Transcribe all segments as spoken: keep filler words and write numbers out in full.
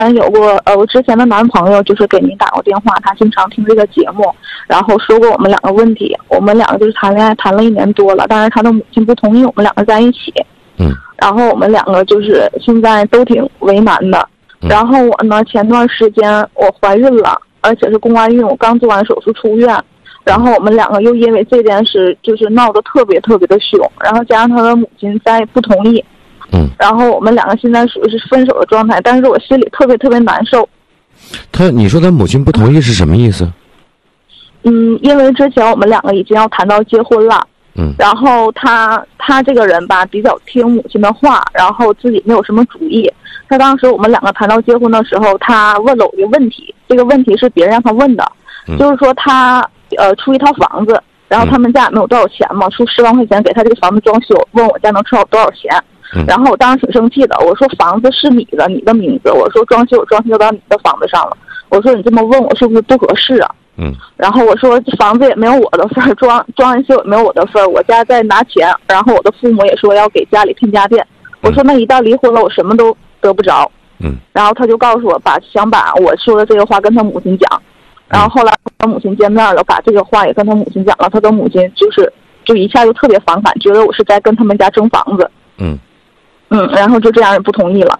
有过呃，我之前的男朋友就是给您打过电话，他经常听这个节目，然后说过我们两个问题。我们两个就是谈恋爱谈了一年多了，但是他的母亲不同意我们两个在一起。 嗯。 然后我们两个就是现在都挺为难的。嗯、然后我呢，前段时间我怀孕了，而且是宫外孕，我刚做完手术出院。然后我们两个又因为这件事就是闹得特别特别的凶，然后加上他的母亲再不同意。 嗯， 然后我们两个现在属于是分手的状态，但是我心里特别特别难受。 他，你说他母亲不同意是什么意思？ 嗯，因为之前我们两个已经要谈到结婚了。 嗯， 然后他他这个人吧比较听母亲的话，然后自己没有什么主意。他当时我们两个谈到结婚的时候，他问了我一个问题，这个问题是别人让他问的， 嗯、 就是说他呃出一套房子，然后他们家也没有多少钱嘛，出十万块钱给他这个房子装修，问我家能出多少钱。然后我当时挺生气的，我说房子是你的，你的名字，我说装修装修到你的房子上了，我说你这么问我是不是不合适啊？ 嗯， 然后我说房子也没有我的份儿，装装完修也没有我的份儿，我家在拿钱，然后我的父母也说要给家里添家电，我说那一旦离婚了，我什么都得不着。 嗯， 然后他就告诉我把想把我说的这个话跟他母亲讲，然后后来他母亲见面了，把这个话也跟他母亲讲了，他的母亲就是就一下就特别反感，觉得我是在跟他们家争房子。 嗯。 嗯，然后就这样也不同意了。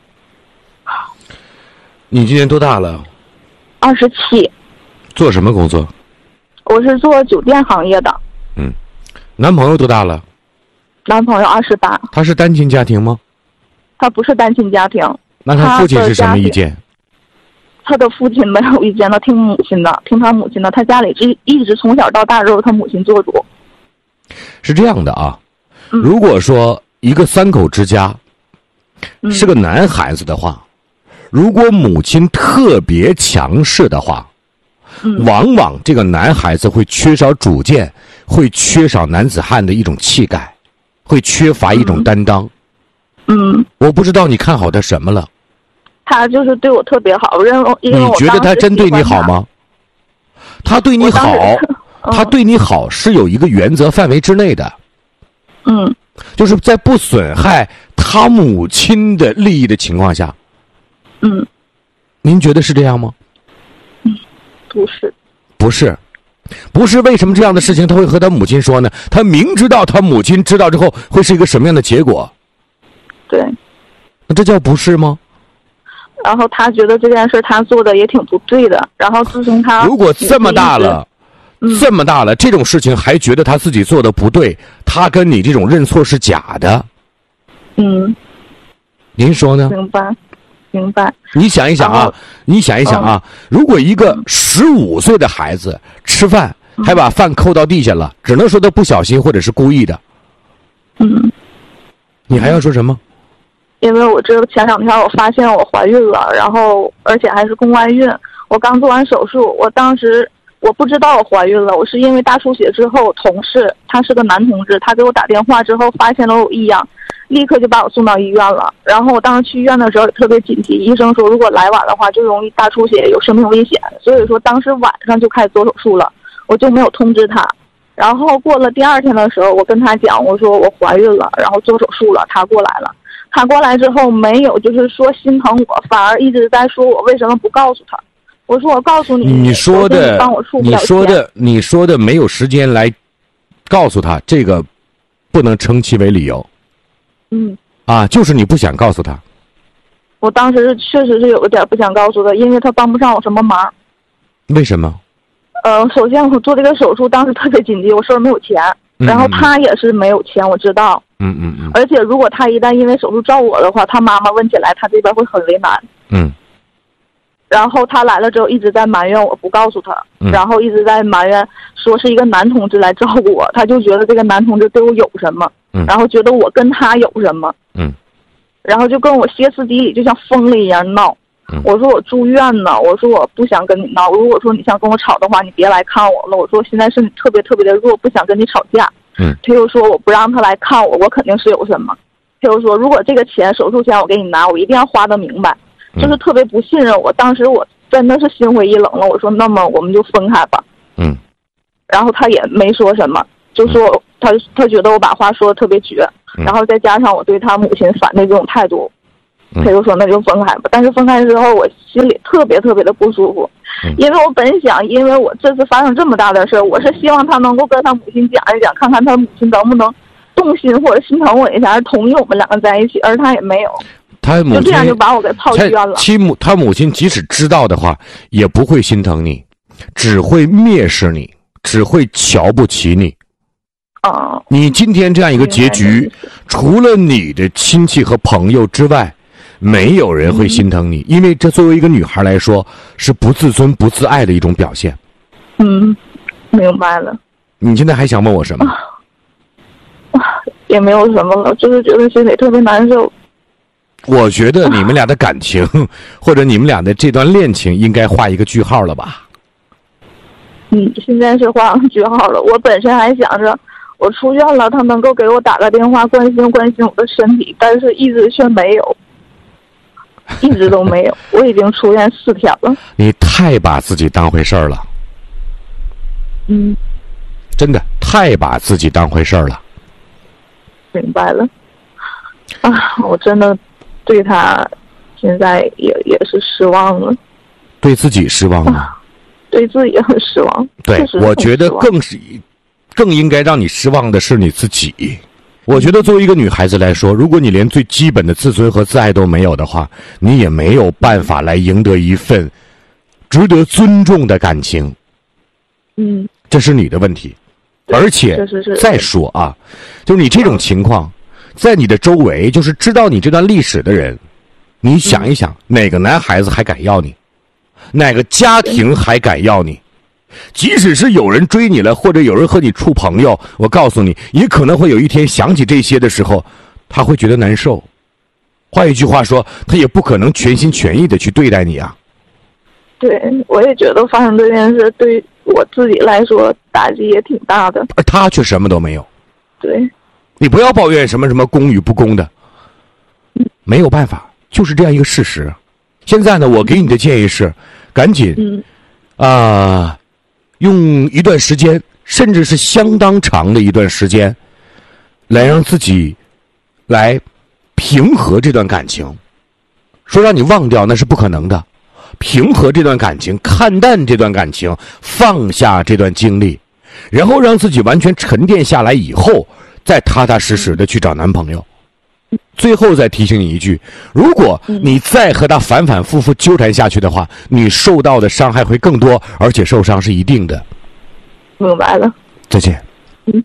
你今年多大了？ 二十七。 做什么工作？ 我是做酒店行业的。 嗯，男朋友多大了？ 男朋友二十八。 他是单亲家庭吗？ 他不是单亲家庭。 那他父亲是什么意见？ 他的父亲没有意见，他听母亲的，听他母亲的。他家里一一直从小到大都是他母亲做主。 是这样的啊， 嗯、 如果说一个三口之家。是个男孩子的话，如果母亲特别强势的话， 嗯、 往往这个男孩子会缺少主见，会缺少男子汉的一种气概，会缺乏一种担当。 嗯， 我不知道你看好他什么了。 他就是对我特别好，认为因为我你觉得他真对你好吗？他对你好， 嗯、 他对你好是有一个原则范围之内的。 嗯。 就是在不损害他母亲的利益的情况下。 嗯， 您觉得是这样吗？ 嗯，不是。 不是，不是。为什么这样的事情他会和他母亲说呢？他明知道他母亲知道之后会是一个什么样的结果？ 对。 那这叫不是吗？ 然后他觉得这件事他做的也挺不对的。然后自从他如果这么大了。这么大了，这种事情还觉得他自己做的不对，他跟你这种认错是假的。 嗯， 您说呢？ 明白，明白。 你想一想啊，你想一想啊，嗯、如果一个十五岁的孩子吃饭还把饭扣到地下了，只能说他不小心或者是故意的。 嗯， 你还要说什么？ 因为我这前两天我发现我怀孕了，然后而且还是宫外孕，我刚做完手术，我当时。我不知道我怀孕了，我是因为大出血之后，同事他是个男同志，他给我打电话之后发现了我有异样，立刻就把我送到医院了。然后我当时去医院的时候也特别紧急，医生说如果来晚的话就容易大出血，有生命危险，所以说当时晚上就开始做手术了，我就没有通知他。然后过了第二天的时候，我跟他讲，我说我怀孕了，然后做手术了，他过来了。他过来之后没有就是说心疼我，反而一直在说我为什么不告诉他。我说我告诉你， 你说的，你说的，你说的没有时间来告诉他，这个不能称其为理由。 嗯。 啊，就是你不想告诉他。 我当时确实是有一点不想告诉他，因为他帮不上我什么忙。 为什么？ 呃，首先我做这个手术当时特别紧急，我手里没有钱， 嗯、 然后他也是没有钱，我知道。 嗯嗯嗯。 而且如果他一旦因为手术找我的话，他妈妈问起来，他这边会很为难。 嗯。 然后他来了之后一直在埋怨我不告诉他， 嗯、 然后一直在埋怨说是一个男同志来照顾我，他就觉得这个男同志对我有什么， 嗯、 然后觉得我跟他有什么， 嗯， 然后就跟我歇斯底里，就像疯了一样闹。 嗯、 我说我住院呢，我说我不想跟你闹，如果说你想跟我吵的话，你别来看我了。我说现在身体特别特别的弱，不想跟你吵架。 嗯， 他又说我不让他来看我，我肯定是有什么。他又说如果这个钱手术钱我给你拿，我一定要花得明白。就是特别不信任我，当时我真的是心灰意冷了。我说那么我们就分开吧。 嗯， 然后他也没说什么，就说他他觉得我把话说的特别绝，然后再加上我对他母亲反对这种态度， 他就说那就分开吧。但是分开之后，我心里特别特别的不舒服， 嗯、 因为我本想，因为我这次发生这么大的事儿，我是希望他能够跟他母亲讲一讲，看看他母亲能不能动心或者心疼我一下，同意我们两个在一起，而他也没有。 他母亲就这样就把我给泡医院了。 其母他母亲即使知道的话，也不会心疼你，只会蔑视你，只会瞧不起你。 啊、嗯！ 你今天这样一个结局，除了你的亲戚和朋友之外，没有人会心疼你，嗯、因为这作为一个女孩来说，是不自尊、不自爱的一种表现。 嗯，明白了。 你现在还想问我什么？ 啊，也没有什么了，就是觉得心里特别难受。 我觉得你们俩的感情，啊、或者你们俩的这段恋情，应该画一个句号了吧？ 嗯，现在是画上句号了。我本身还想着，我出院了，他能够给我打个电话，关心关心我的身体，但是一直却没有，一直都没有。我已经出院四天了。 你太把自己当回事儿了。 嗯， 真的太把自己当回事儿了。 明白了。啊，我真的对他现在也也是失望了。 对自己失望了。啊， 对自己也很失望。 对，我觉得更是更应该让你失望的是你自己。我觉得作为一个女孩子来说，如果你连最基本的自尊和自爱都没有的话，你也没有办法来赢得一份值得尊重的感情。 嗯， 这是你的问题。而且再说啊，就是你这种情况，在你的周围，就是知道你这段历史的人，你想一想，哪个男孩子还敢要你？哪个家庭还敢要你？即使是有人追你了，或者有人和你处朋友，我告诉你，也可能会有一天想起这些的时候，他会觉得难受。换一句话说，他也不可能全心全意的去对待你啊。 对，我也觉得发生这件事对我自己来说打击也挺大的， 而他却什么都没有。 对，你不要抱怨什么什么公与不公的，没有办法，就是这样一个事实。现在呢，我给你的建议是，赶紧， 嗯， 啊、呃，用一段时间，甚至是相当长的一段时间，来让自己来平和这段感情。说让你忘掉那是不可能的，平和这段感情，看淡这段感情，放下这段经历，然后让自己完全沉淀下来以后，再踏踏实实的去找男朋友。最后再提醒你一句，如果你再和他反反复复纠缠下去的话，你受到的伤害会更多，而且受伤是一定的。 明白了。 再见。 嗯。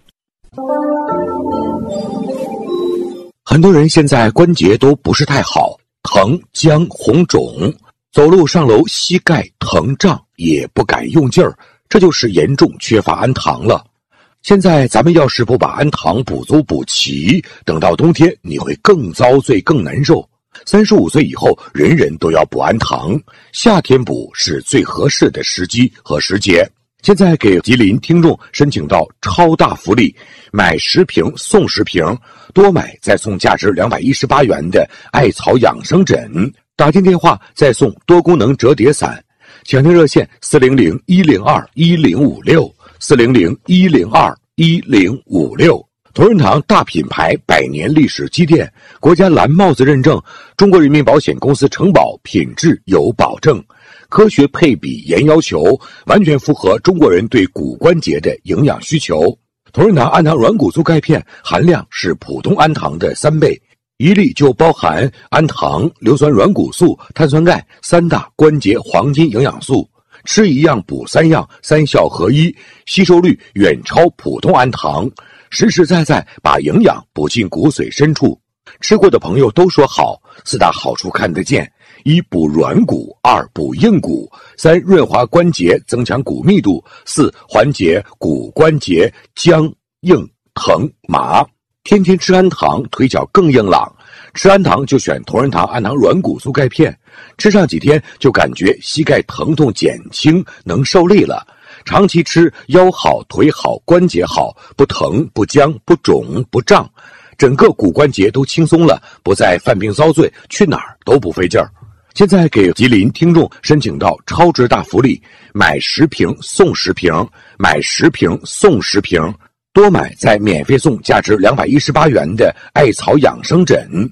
很多人现在关节都不是太好，疼、僵、红肿，走路上楼膝盖疼胀，也不敢用劲儿，这就是严重缺乏氨糖了。现在咱们要是不把氨糖补足补齐，等到冬天你会更遭罪更难受。三十五岁以后人人都要补氨糖，夏天补是最合适的时机和时节。现在给吉林听众申请到超大福利，买十瓶送十瓶，多买再送价值两百一十八元的艾草养生枕，打进电话再送多功能折叠伞。抢听热线四零零一零二一零五六。四零零一零二一零五六，同仁堂大品牌百年历史积淀，国家蓝帽子认证，中国人民保险公司承保，品质有保证，科学配比严要求，完全符合中国人对骨关节的营养需求。同仁堂氨糖软骨素钙片含量是普通氨糖的三倍，一粒就包含氨糖、硫酸软骨素、碳酸钙三大关节黄金营养素。吃一样补三样，三效合一，吸收率远超普通氨糖，实实在在把营养补进骨髓深处。吃过的朋友都说好，四大好处看得见：一补软骨，二补硬骨，三润滑关节，增强骨密度，四缓解骨关节僵硬疼麻。天天吃氨糖，腿脚更硬朗。吃氨糖就选同仁堂氨糖软骨素钙片，吃上几天就感觉膝盖疼痛减轻，能受力了。长期吃，腰好腿好关节好，不疼不僵不肿不胀，整个骨关节都轻松了，不再犯病遭罪，去哪儿都不费劲儿。现在给吉林听众申请到超值大福利，买十瓶送十瓶，买十瓶送十瓶，多买再免费送价值两百一十八元的艾草养生枕。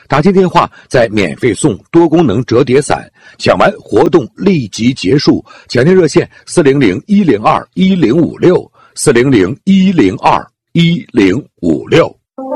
打进电话再免费送多功能折叠伞，抢完活动立即结束。抢电热线四零零一零二一零五六四零零一零二一零五六。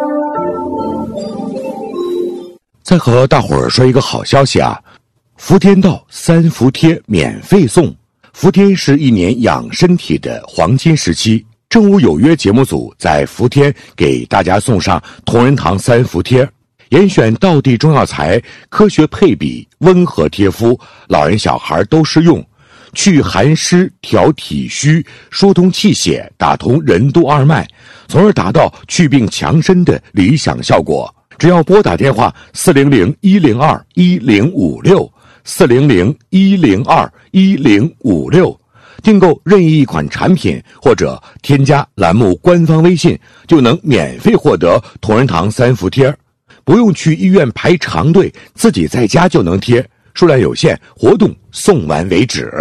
再和大伙儿说一个好消息啊，福天道三伏贴免费送。伏天是一年养身体的黄金时期，正午有约节目组在伏天给大家送上同仁堂三伏贴，严选道地中药材，科学配比，温和贴肤，老人小孩都适用，去寒湿，调体虚，疏通气血，打通任督二脉，从而达到祛病强身的理想效果。只要拨打电话四零零一零二一零五六四零零一零二一零五六，订购任意一款产品或者添加栏目官方微信，就能免费获得同仁堂三伏贴，不用去医院排长队，自己在家就能贴，数量有限，活动送完为止。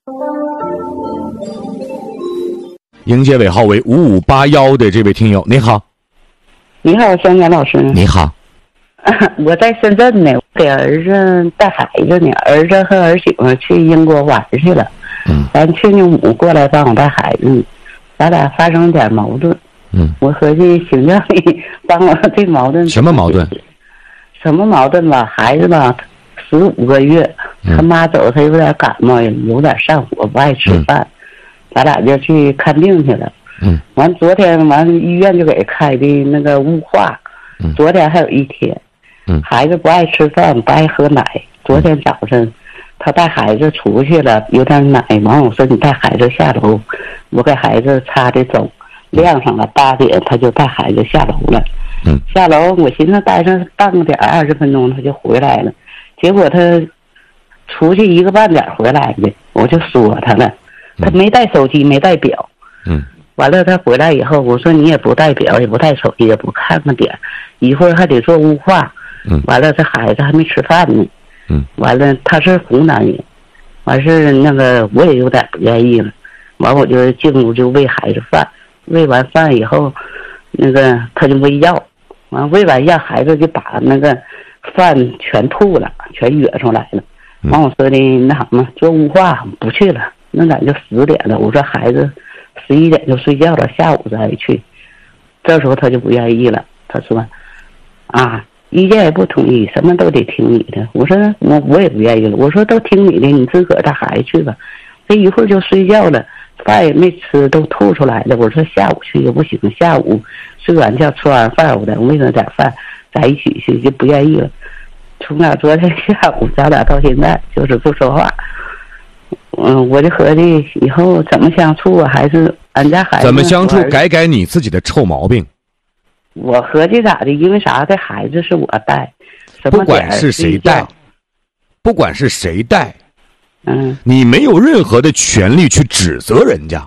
迎接尾号为五五八一的这位听友，你好。 你好，香江老师。 你好。 我在深圳呢，给儿子带孩子呢，儿子和儿媳妇去英国玩去了。 嗯。 咱亲家母过来帮我带孩子，咱俩发生点矛盾。 嗯。 我合计行政里帮我这矛盾。 什么矛盾？ 什么矛盾吧？孩子吧，十五个月，他妈走，他有点感冒，有点上火，不爱吃饭，嗯、咱俩就去看病去了。 嗯。 完昨天完医院就给开的那个雾化。 嗯。 昨天还有一天。 嗯。 孩子不爱吃饭，不爱喝奶。昨天早晨，他带孩子出去了，有点奶。完我说你带孩子下楼，我给孩子擦的走，晾上了。八点他就带孩子下楼了。 嗯。 下楼我寻思待上半个点二十分钟他就回来了，结果他出去一个半点回来的，我就说他了，他没带手机没带表。 嗯。 完了他回来以后，我说你也不带表也不带手机也不看看点，一会儿还得做雾化。 嗯。 完了这孩子还没吃饭呢。 嗯。 完了他是湖南人，完事那个我也有点不愿意了，完我就进屋就喂孩子饭，喂完饭以后，那个他就喂药，完喂完药孩子就把那个饭全吐了，全哕出来了。完我说的那什么做雾化不去了，那咱就十点了，我说孩子十一点就睡觉了，下午再去。这时候他就不愿意了，他说啊意见也不统一，什么都得听你的。我说我我也不愿意了，我说都听你的，你自个儿带孩子去吧。这一会儿就睡觉了，饭也没吃都吐出来了。我说下午去也不行，下午睡完觉吃完饭我再喂上点饭在一起去，就不愿意了。从那昨天下午咱俩到现在就是不说话。嗯，我就合计以后怎么相处啊，还是俺家孩子怎么相处，改改你自己的臭毛病。 我合计咋的？因为啥？这孩子是我带， 不管是谁带，不管是谁带， 嗯， 你没有任何的权利去指责人家。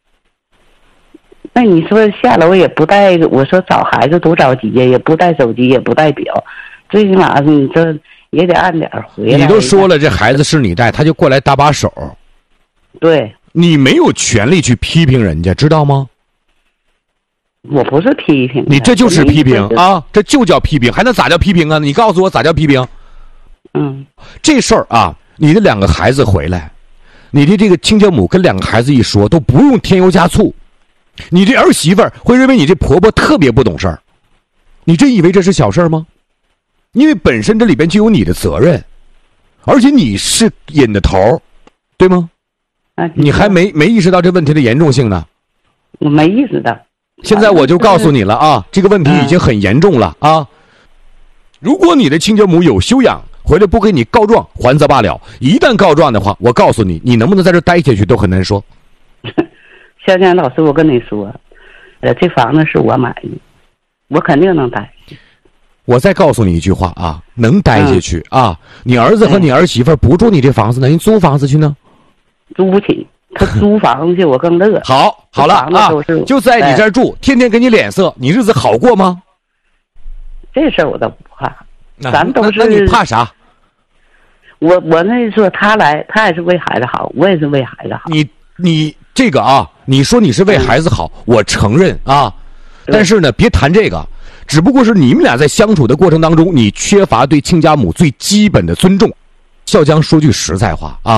那你说下楼也不带，我说找孩子多着急呀，也不带手机，也不带表，最起码你这也得按点回来。 你都说了，这孩子是你带，他就过来搭把手。 对， 你没有权利去批评人家，知道吗？ 我不是批评， 你这就是批评啊！这就叫批评，还能咋叫批评啊？你告诉我咋叫批评？ 嗯， 这事儿啊，你的两个孩子回来，你的这个亲家母跟两个孩子一说，都不用添油加醋。你这儿媳妇儿会认为你这婆婆特别不懂事儿，你真以为这是小事儿吗？因为本身这里边就有你的责任，而且你是引的头，对吗？ 啊， 你还没没意识到这问题的严重性呢。 我没意识到。 现在我就告诉你了啊，这个问题已经很严重了啊！如果你的亲家母有修养，回来不给你告状，还则罢了；一旦告状的话，我告诉你，你能不能在这待下去都很难说。 香香老师，我跟你说，呃，这房子是我买的，我肯定能待。 我再告诉你一句话啊，能待下去、嗯、啊！你儿子和你儿媳妇不住你这房子呢，人租房子去呢？ 租不起。他租房去，我更乐。 好，好了啊，就在你这儿住，天天给你脸色，你日子好过吗？ 这事儿我倒不怕，咱都是。 那你怕啥？ 我我那说他来，他也是为孩子好，我也是为孩子好。 你你这个啊，你说你是为孩子好，嗯、我承认啊，但是呢，别谈这个。 只不过是你们俩在相处的过程当中，你缺乏对亲家母最基本的尊重。笑江说句实在话啊，